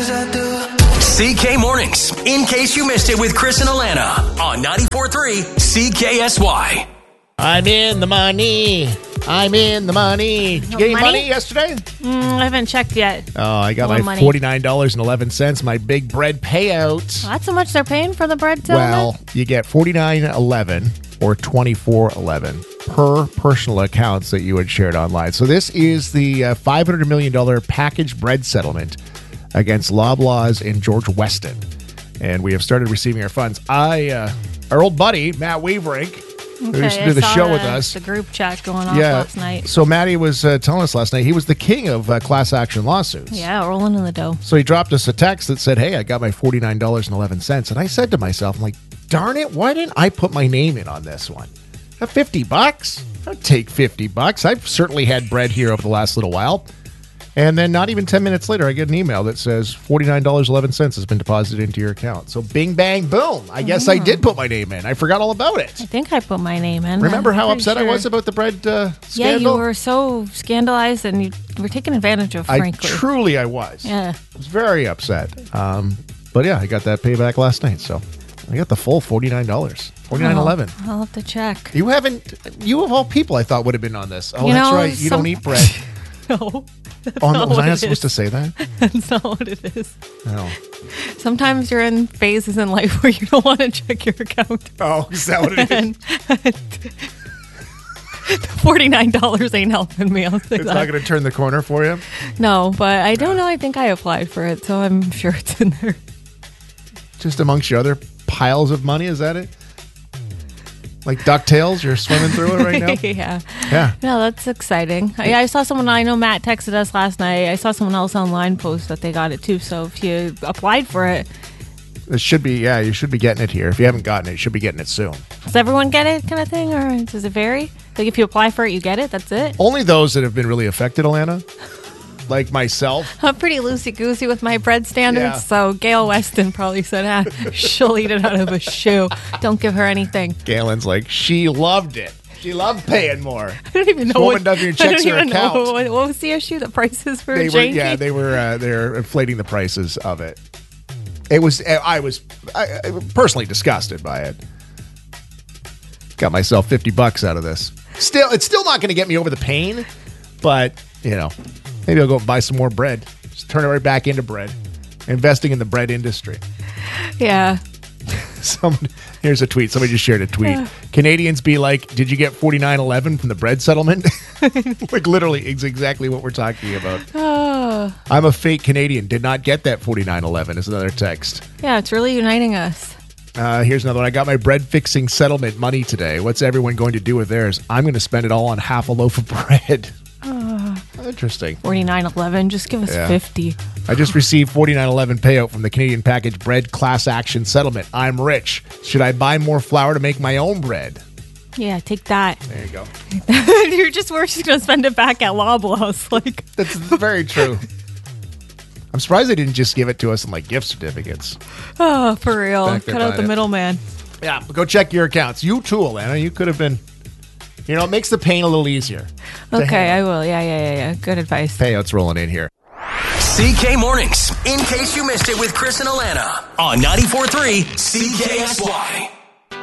CK Mornings, in case you missed it with Chris and Alana on 94.3 CKSY. I'm in the money. Did you get any money yesterday? I haven't checked yet. Oh, I got my $49.11, my big bread payout. Well, that's how much they're paying for the bread settlement? Well, you get $49.11 or $24.11 per personal accounts that you had shared online. So this is the $500 million package bread settlement against Loblaws in George Weston. And we have started receiving our funds. Our old buddy, Matt Weaverink, who used to do the show with us. The group chat going off last night. So Matty was telling us last night he was the king of class action lawsuits. Yeah, rolling in the dough. So he dropped us a text that said, hey, I got my $49.11. And I said to myself, I'm like, darn it, why didn't I put my name in on this one? $50? I'd take $50. I've certainly had bread here over the last little while. And then not even 10 minutes later, I get an email that says $49.11 has been deposited into your account. So bing, bang, boom. I guess I did put my name in. I forgot all about it. I think I put my name in. Remember how upset I was about the bread scandal? Yeah, you were so scandalized and you were taken advantage of, frankly. I was. Yeah. I was very upset. But yeah, I got that payback last night. So I got the full $49. $49.11. I'll have to check. You of all people I thought would have been on this. Oh, that's right. You don't eat bread. No. Was I not supposed to say that? That's not what it is. No. Sometimes you're in phases in life where you don't want to check your account. Oh, is that what it is? $49 ain't helping me. It's not going to turn the corner for you? No, but I don't know. I think I applied for it, so I'm sure it's in there. Just amongst your other piles of money, is that it? Like DuckTales, you're swimming through it right now? Yeah. No, that's exciting. I saw someone, I know Matt texted us last night. I saw someone else online post that they got it too. So if you applied for it. It should be, you should be getting it here. If you haven't gotten it, you should be getting it soon. Does everyone get it kind of thing? Or does it vary? Like if you apply for it, you get it? That's it? Only those that have been really affected, Alana. Like myself. I'm pretty loosey-goosey with my bread standards, so Gail Weston probably said, she'll eat it out of a shoe. Don't give her anything. Galen's like, she loved it. She loved paying more. I don't even know this woman doesn't even check her account. What was the issue? The prices for janky? Yeah, they're inflating the prices of it. I was personally disgusted by it. Got myself $50 out of this. It's still not going to get me over the pain, but maybe I'll go buy some more bread. Just turn it right back into bread. Investing in the bread industry. Yeah. Here's a tweet. Somebody just shared a tweet. Canadians be like, did you get $49.11 from the bread settlement? Like literally, it's exactly what we're talking about. I'm a fake Canadian. Did not get that $49.11 is another text. Yeah, it's really uniting us. Here's another one. I got my bread fixing settlement money today. What's everyone going to do with theirs? I'm going to spend it all on half a loaf of bread. Interesting. $49.11. Just give us $50. I just received $49.11 payout from the Canadian packaged bread class action settlement. I'm rich. Should I buy more flour to make my own bread? Yeah, take that. There you go. We're just going to spend it back at Loblaws. That's very true. I'm surprised they didn't just give it to us in gift certificates. Oh, for real. Cut out the middleman. Yeah, go check your accounts. You too, Alana. You could have been. It makes the pain a little easier. Okay, I will. Yeah. Good advice. Payouts rolling in here. CK Mornings, in case you missed it with Chris and Alana on 94.3 CKSY.